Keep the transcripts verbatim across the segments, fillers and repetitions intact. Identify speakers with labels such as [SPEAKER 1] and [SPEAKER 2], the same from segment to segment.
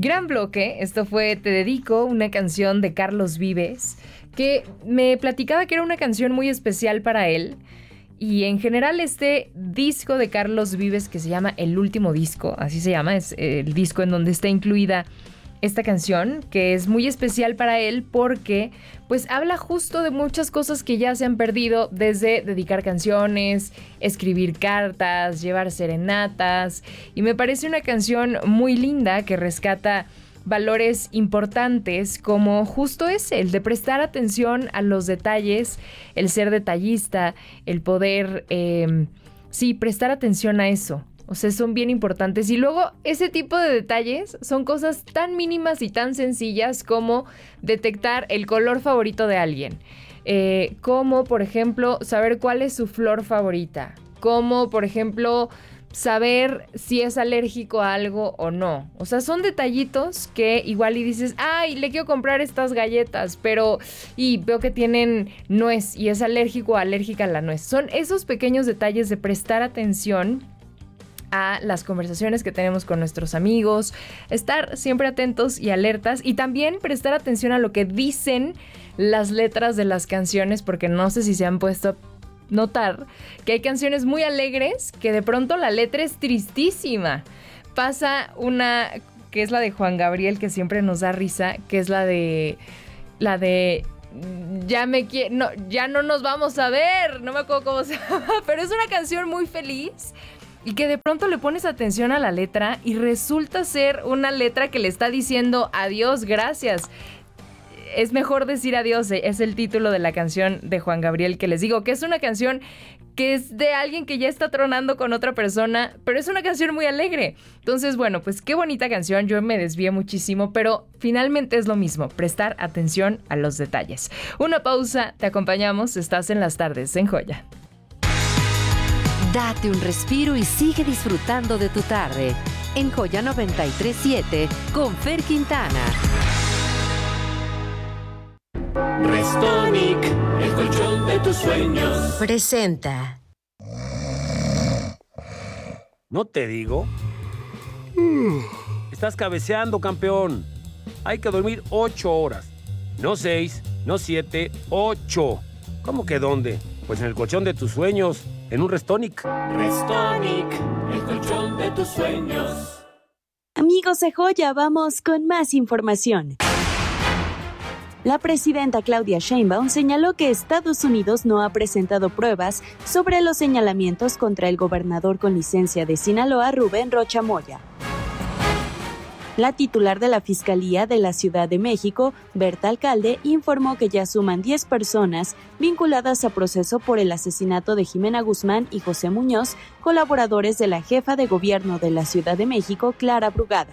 [SPEAKER 1] Gran bloque, esto fue Te Dedico, una canción de Carlos Vives, que me platicaba que era una canción muy especial para él. Y en general este disco de Carlos Vives, que se llama El Último Disco, así se llama, es el disco en donde está incluida esta canción, que es muy especial para él porque pues habla justo de muchas cosas que ya se han perdido, desde dedicar canciones, escribir cartas, llevar serenatas, y me parece una canción muy linda que rescata valores importantes como justo ese, el de prestar atención a los detalles, el ser detallista, el poder, eh, sí, prestar atención a eso. O sea, son bien importantes. Y luego ese tipo de detalles son cosas tan mínimas y tan sencillas como detectar el color favorito de alguien. Eh, como, por ejemplo, saber cuál es su flor favorita. Como, por ejemplo, saber si es alérgico a algo o no. O sea, son detallitos que igual y dices, ay, le quiero comprar estas galletas, pero y veo que tienen nuez y es alérgico o alérgica a la nuez. Son esos pequeños detalles de prestar atención a las conversaciones que tenemos con nuestros amigos, estar siempre atentos y alertas, y también prestar atención a lo que dicen las letras de las canciones, porque no sé si se han puesto a notar que hay canciones muy alegres que de pronto la letra es tristísima. Pasa una que es la de Juan Gabriel, que siempre nos da risa, que es la de la de ya me qui- no, ya no nos vamos a ver, no me acuerdo cómo se llama, pero es una canción muy feliz. Y que de pronto le pones atención a la letra y resulta ser una letra que le está diciendo adiós, gracias. Es mejor decir adiós, es el título de la canción de Juan Gabriel, que les digo que es una canción que es de alguien que ya está tronando con otra persona, pero es una canción muy alegre. Entonces, bueno, pues qué bonita canción, yo me desvié muchísimo, pero finalmente es lo mismo, prestar atención a los detalles. Una pausa, te acompañamos, estás en las tardes en Joya.
[SPEAKER 2] Date un respiro y sigue disfrutando de tu tarde en Joya noventa y tres punto siete con Fer Quintana.
[SPEAKER 3] Restonic, el colchón de tus sueños.
[SPEAKER 2] Presenta.
[SPEAKER 4] ¿No te digo? Estás cabeceando, campeón. Hay que dormir ocho horas. No seis, no siete, ocho. ¿Cómo que dónde? Pues en el colchón de tus sueños. En un Restonic.
[SPEAKER 3] Restonic, el colchón de tus sueños.
[SPEAKER 5] Amigos de Joya, vamos con más información. La presidenta Claudia Sheinbaum señaló que Estados Unidos no ha presentado pruebas sobre los señalamientos contra el gobernador con licencia de Sinaloa, Rubén Rocha Moya. La titular de la Fiscalía de la Ciudad de México, Berta Alcalde, informó que ya suman diez personas vinculadas a proceso por el asesinato de Jimena Guzmán y José Muñoz, colaboradores de la jefa de gobierno de la Ciudad de México, Clara Brugada.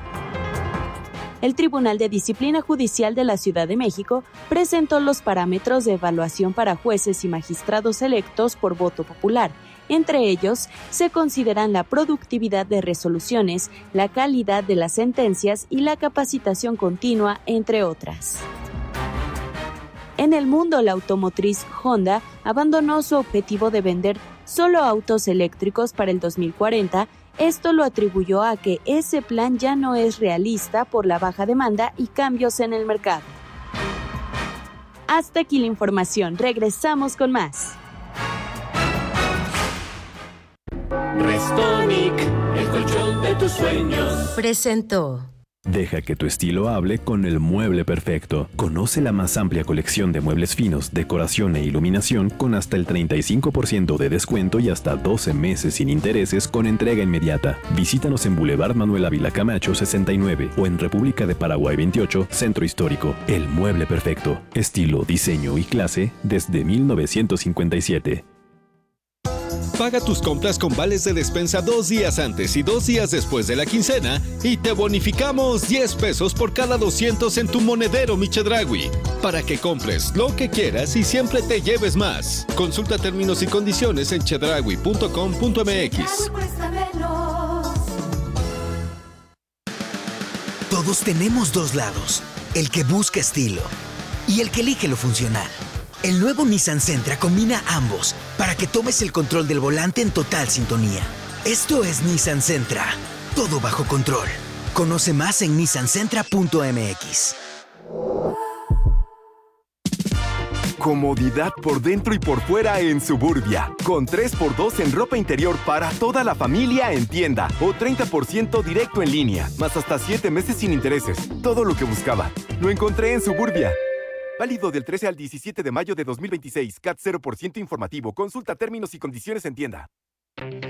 [SPEAKER 5] El Tribunal de Disciplina Judicial de la Ciudad de México presentó los parámetros de evaluación para jueces y magistrados electos por voto popular. Entre ellos, se consideran la productividad de resoluciones, la calidad de las sentencias y la capacitación continua, entre otras. En el mundo, la automotriz Honda abandonó su objetivo de vender solo autos eléctricos para el dos mil cuarenta. Esto lo atribuyó a que ese plan ya no es realista por la baja demanda y cambios en el mercado. Hasta aquí la información. Regresamos con más.
[SPEAKER 3] Restonic, el colchón de tus sueños.
[SPEAKER 2] Presentó.
[SPEAKER 6] Deja que tu estilo hable con el mueble perfecto. Conoce la más amplia colección de muebles finos, decoración e iluminación con hasta el treinta y cinco por ciento de descuento y hasta doce meses sin intereses con entrega inmediata. Visítanos en Boulevard Manuel Ávila Camacho sesenta y nueve o en República de Paraguay veintiocho, Centro Histórico. El mueble perfecto. Estilo, diseño y clase desde mil novecientos cincuenta y siete.
[SPEAKER 7] Paga tus compras con vales de despensa dos días antes y dos días después de la quincena y te bonificamos diez pesos por cada doscientos en tu monedero Mi Chedraui, para que compres lo que quieras y siempre te lleves más. Consulta términos y condiciones en chedraui punto com punto m x.
[SPEAKER 8] Todos tenemos dos lados, el que busca estilo y el que elige lo funcional. El nuevo Nissan Sentra combina ambos para que tomes el control del volante en total sintonía. Esto es Nissan Sentra, todo bajo control. Conoce más en nissan sentra punto m x.
[SPEAKER 9] Comodidad por dentro y por fuera en Suburbia. Con tres por dos en ropa interior para toda la familia en tienda. O treinta por ciento directo en línea. Más hasta siete meses sin intereses. Todo lo que buscaba. Lo encontré en Suburbia. Válido del trece al diecisiete de mayo de dos mil veintiséis. C A T cero por ciento informativo. Consulta términos y condiciones en tienda.